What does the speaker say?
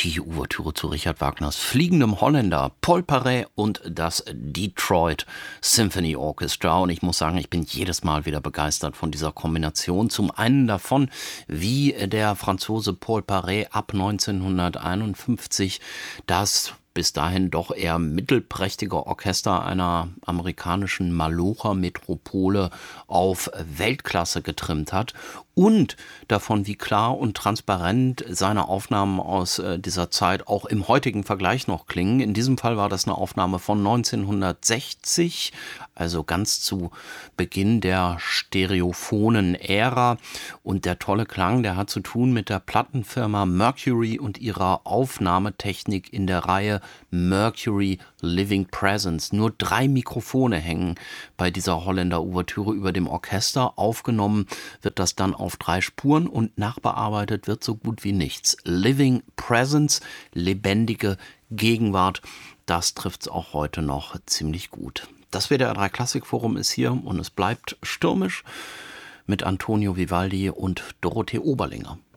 Die Ouvertüre zu Richard Wagners Fliegendem Holländer, Paul Paré und das Detroit Symphony Orchestra. Und ich muss sagen, ich bin jedes Mal wieder begeistert von dieser Kombination. Zum einen davon, wie der Franzose Paul Paré ab 1951 das bis dahin doch eher mittelprächtige Orchester einer amerikanischen Malocher-Metropole auf Weltklasse getrimmt hat und davon, wie klar und transparent seine Aufnahmen aus dieser Zeit auch im heutigen Vergleich noch klingen. In diesem Fall war das eine Aufnahme von 1960, also ganz zu Beginn der stereophonen Ära. Und der tolle Klang, der hat zu tun mit der Plattenfirma Mercury und ihrer Aufnahmetechnik in der Reihe Mercury Living Presence. Nur 3 Mikrofone hängen bei dieser Holländer-Ouvertüre über dem Orchester. Aufgenommen wird das dann auf 3 Spuren und nachbearbeitet wird so gut wie nichts. Living Presence, lebendige Gegenwart, das trifft es auch heute noch ziemlich gut. Das WDR 3 Klassikforum ist hier und es bleibt stürmisch mit Antonio Vivaldi und Dorothee Oberlinger.